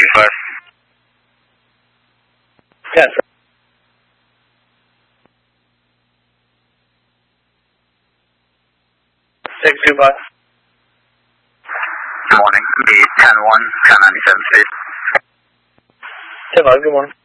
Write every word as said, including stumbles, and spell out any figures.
fifty-five. Yes. six two five. Good morning. The ten one, ten ninety-seven speed. ten five, good morning.